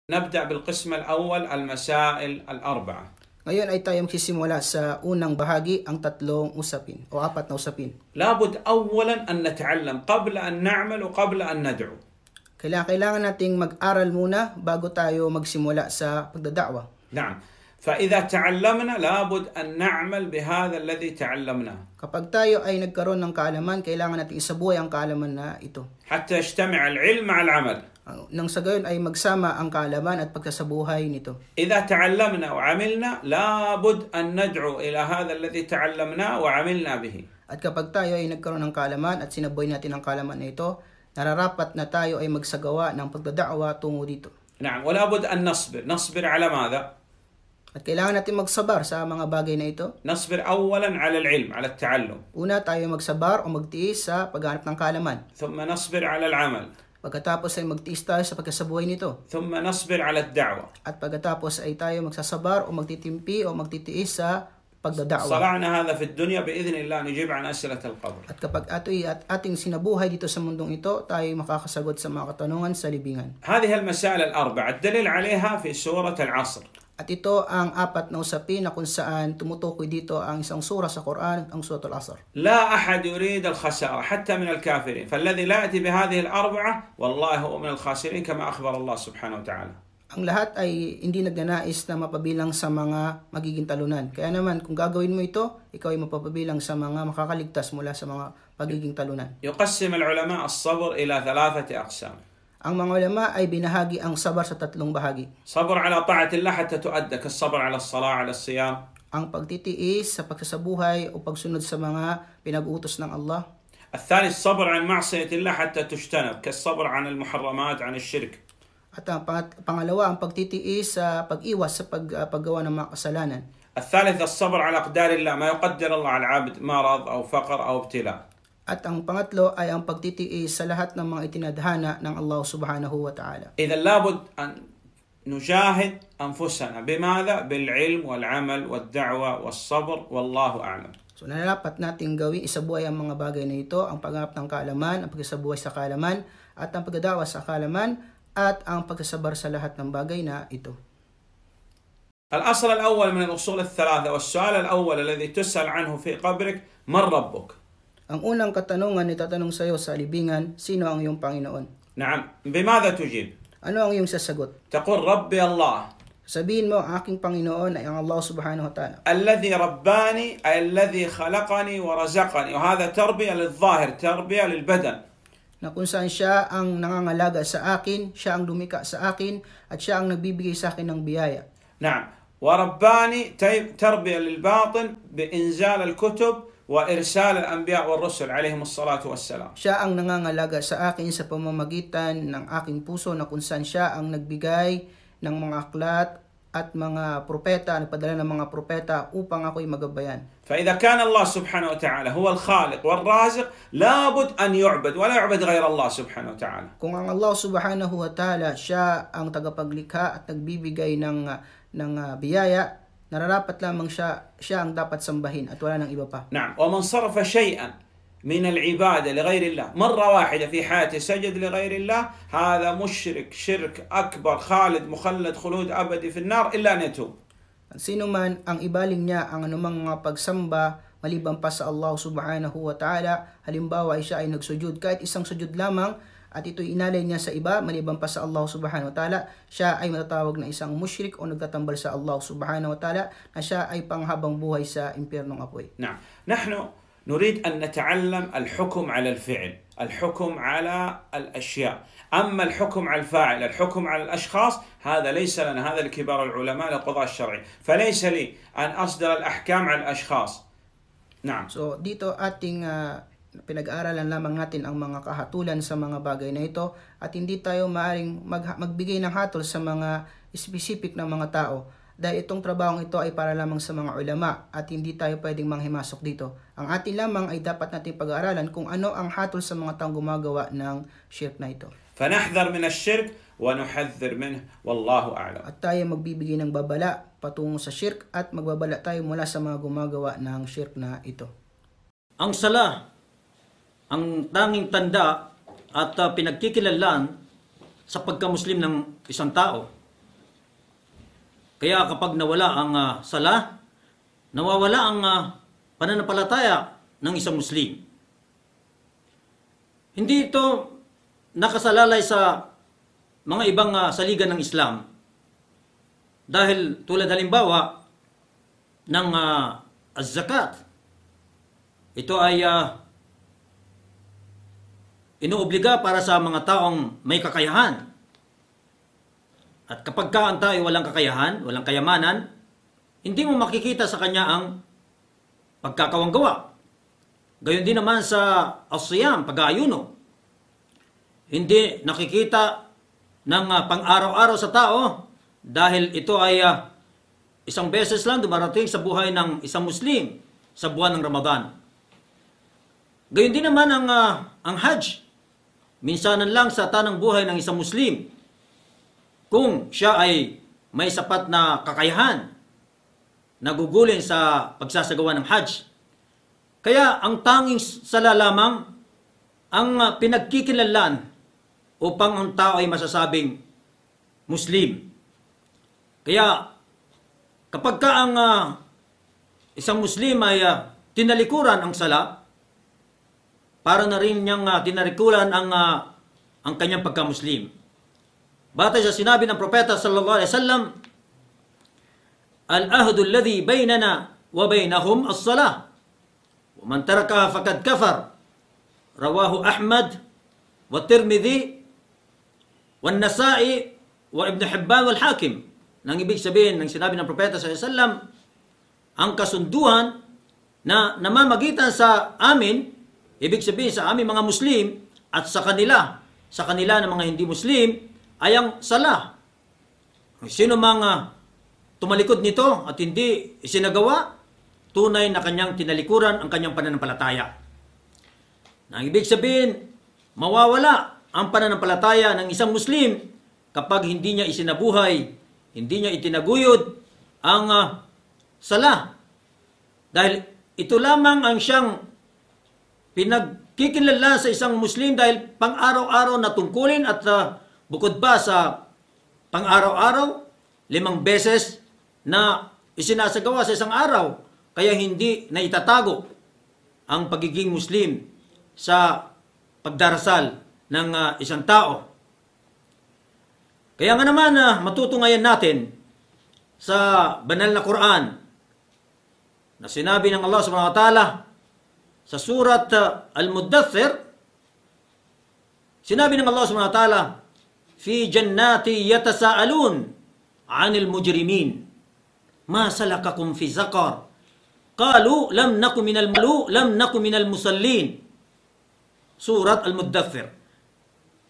نبدأ بالقسم الأول المسائل الأربعة. Ngayon ay tayo magsisimula sa unang bahagi, ang tatlong usapin o apat na usapin. لابد أولا أن نتعلم قبل أن نعمل وقبل أن ندعو. Kailangan nating mag-aral muna bago tayo magsimula sa pagdadakwa. نعم. فإذا تعلمنا لابد أن نعمل بهذا الذي تعلمناه. Kapag tayo ay nagkaroon ng kaalaman, kailangan nating isabuhay ang kaalaman na ito. حتى يجتمع العلم مع العمل. Nang sa gayon ay magsama ang kaalaman at pagsasabuhay nito. إذا تعلمنا وعملنا لابد أن ندعو إلى هذا الذي تعلمناه وعملنا به. At kapag tayo ay nagkaroon ng kaalaman at sinabuhay natin ang kaalaman na ito, nararapat na tayo ay magsagawa ng pagdadakwa tungo dito. نعم. ولابد أن نصبر على ماذا؟ At kailangan natin magsabar sa mga bagay na ito. نصبر أولا على العلم، على التعلم. Una, tayo magsabar o magtiis sa paghanap ng kaalaman. ثم نصبر على العمل. Pagkatapos ay magtiis tayo sa pagkasabuhay nito. ثم نصبر على الدعوة. At pagkatapos ay tayo magsasabar o magtitimpi o magtitiis sa pagdadakwa. صنعنا هذا في الدنيا بإذن الله نجيب عن أسئلة القبر. At kapag ating sinabuhay dito sa mundong ito, tayo makakasagot sa mga katanungan sa libingan. هذه المسائل الأربعة الدليل عليها في سورة العصر. At ito ang apat na usapin na kung saan tumutukoy dito ang isang sura sa Quran, ang Suratul Asr. لا أحد يريد الخسارة حتى من الكافرين، فالذي لا يأتي بهذه الأربعة والله هو من الخاسرين كما أخبر الله سبحانه وتعالى. Ang lahat ay hindi nagnanais na mapabilang sa mga magiging talunan. Kaya naman, kung gagawin mo ito, ikaw ay mapapabilang sa mga makakaligtas mula sa mga pagiging talunan. يقسم العلماء الصبر إلى 3 أقسام. Ang mga ulama ay binahagi ang sabar sa tatlong bahagi. صبر على طاعة الله حتى تؤدى كالصبر على الصلاة على الصيام. Ang pagtitiis sa pagsasabuhay o pagsunod sa mga pinag-utos ng Allah. الثاني الصبر عن معصية الله حتى تجتنب كالصبر عن المحرمات عن الشرك. At ang pangalawa, ang pagtitiis sa pag-iwas sa paggawa ng mga kasalanan. الثالث الصبر على أقدار الله ما يقدر الله على العبد مرض أو فقر أو ابتلاء. At ang pangatlo ay ang pagtitiis sa lahat ng mga itinadhana ng Allah subhanahu wa ta'ala. إذا لابد أن نجاهد أنفسنا بماذا؟ بالعلم والعمل والدعوة والصبر والله أعلم. So nalalapat nating gawin, isabuhay ang mga bagay na ito, ang paghanap ng kaalaman, ang pagsasabuhay sa kaalaman, at ang pagdadawa sa kaalaman, at ang pagsasabar sa lahat ng bagay na ito. الأصل الأول من الأصول الثلاثة والسؤال الأول الذي تسأل عنه في قبرك من ربك؟ Ang unang katanungan na itatanong sa iyo sa libingan, sino ang iyong Panginoon? نعم. بماذا تجيب؟ Ano ang iyong sasagot? تقول ربي الله. Sabihin mo, ang aking Panginoon ay ang Allah subhanahu wa ta'ala. الذي رباني أي الذي خلقني ورزقني، وهذا تربية للظاهر تربية للبدن. Na kung saan siya ang nangangalaga sa akin, siya ang lumika sa akin, at siya ang nagbibigay sa akin ng biyaya. نعم. ورباني تربية للباطن بإنزال الكتب وإرسال الأنبياء والرسل عليهم الصلاة والسلام. Siya ang nangangalaga sa akin sa pamamagitan ng aking puso, na kung saan siya ang nagbigay ng mga aklat at mga propeta, nagpadala ng mga propeta upang ako'y magabayan. فإذا كان الله سبحانه وتعالى هو الخالق والرازق لابد أن يعبد ولا يعبد غير الله سبحانه وتعالى. Kung ang Allah subhanahu wa ta'ala siya ang tagapaglikha at nagbibigay ng biyaya, nararapat lamang siya ang dapat sambahin at wala nang iba pa. نعم. ومن صرف شيئا من العبادة لغير الله مرة واحدة في حياته سجد لغير الله هذا مشرك شرك أكبر خالد مخلد خلود أبدي في النار إلا أن يتوب. Sino man ang ibaling niya ang anumang mga pagsamba maliban pa sa Allah subhanahu wa ta'ala, halimbawa ay siya ay nagsujud kahit isang sujud lamang at ito'y inalay niya sa iba maliban pa sa Allah subhanahu wa ta'ala, siya ay matatawag na isang mushrik o nagtatambal sa Allah subhanahu wa ta'ala, na siya ay panghabang buhay sa impyernong apoy. نعم. نحن نريد أن نتعلم الحكم على الفعل، الحكم على الأشياء. أما الحكم على الفاعل، الحكم على الأشخاص، هذا ليس لنا، هذا لكبار العلماء للقضاء الشرعي، فليس لي أن أصدر الأحكام على الأشخاص. نعم. So dito ating pinag-aaralan lamang natin ang mga kahatulan sa mga bagay na ito, at hindi tayo maaring magbigay ng hatol sa mga specific na mga tao, dahil itong trabahong ito ay para lamang sa mga ulama at hindi tayo pwedeng manghimasok dito. Ang atin lamang ay dapat natin pag-aaralan kung ano ang hatol sa mga taong gumagawa ng shirk na ito. فنحذر من الشرك ونحذر منه والله أعلم. At tayo magbibigay ng babala patungo sa shirk at magbabala tayo mula sa mga gumagawa ng shirk na ito. Ang sala, ang tanging tanda at pinagkikilalan sa pagkamuslim ng isang tao Kaya kapag nawala ang sala, nawawala ang pananampalataya ng isang Muslim. Hindi ito nakasalalay sa mga ibang saligan ng Islam. Dahil tulad halimbawa ng az-zakat, ito ay inuobliga para sa mga taong may kakayahan. At kapag ang tao ay walang kakayahan, walang kayamanan, hindi mo makikita sa kanya ang pagkakawanggawa. Gayon din naman sa as-siyam, pag-aayuno. Hindi nakikita ng pang-araw-araw sa tao dahil ito ay isang beses lang dumarating sa buhay ng isang Muslim sa buwan ng Ramadan. Gayon din naman ang Hajj. Minsanan lang sa tanang buhay ng isang Muslim kung siya ay may sapat na kakayahan, nagugulin sa pagsasagawa ng Hajj. Kaya ang tanging sala lamang ang pinagkikilanlan upang ang tao ay masasabing Muslim. Kaya kapag ang isang Muslim ay tinalikuran ang sala, para na rin niyang tinalikuran ang kanyang pagka-Muslim. Batay sa sinabi ng Propeta sallallahu alaihi wasallam, "Al-ahdu alladhi baynana wa baynahum as-salah. Wa man tarakaha faqad kafar." Rawahu Ahmad wa Tirmidhi wa Nasa'i wa Ibn Hibban wal Hakim. Nang ibig sabihin ng sinabi ng Propeta sallallahu alaihi wasallam, ang kasunduan na namamagitan sa amin, ibig sabihin sa aming mga Muslim at sa kanila ng mga hindi Muslim, ay ang sala. Sino mga tumalikod nito at hindi isinagawa, tunay na kanyang tinalikuran ang kanyang pananampalataya. Nang ibig sabihin, mawawala ang pananampalataya ng isang Muslim kapag hindi niya isinabuhay, hindi niya itinaguyod ang sala. Dahil ito lamang ang siyang pinagkikilala sa isang Muslim dahil pang-araw-araw na tungkulin at bukod pa sa pang-araw-araw, 5 beses na isinasagawa sa isang araw. Kaya hindi na itatago ang pagiging Muslim sa pagdarasal ng isang tao. Kaya nga naman matutungayan natin sa banal na Quran na sinabi ng Allah subhanahu wa ta'ala sa surat Al-Muddathir, sinabi ng Allah subhanahu wa ta'ala, "Fi jannati yatasaalun 'anil mujrimin. Ma salakakum fi saqar? Qalu lam naku minal musallin." Surat Al-Muddathir.